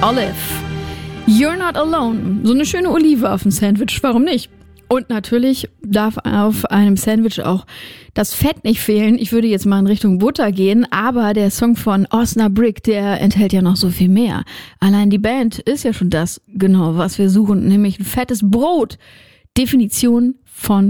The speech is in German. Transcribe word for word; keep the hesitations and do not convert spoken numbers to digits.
Olive. You're not alone. So eine schöne Olive auf dem Sandwich, warum nicht? Und natürlich darf auf einem Sandwich auch das Fett nicht fehlen. Ich würde jetzt mal in Richtung Butter gehen, aber der Song von Osnabrück, der enthält ja noch so viel mehr. Allein die Band ist ja schon das, genau, was wir suchen, nämlich ein fettes Brot. Definition von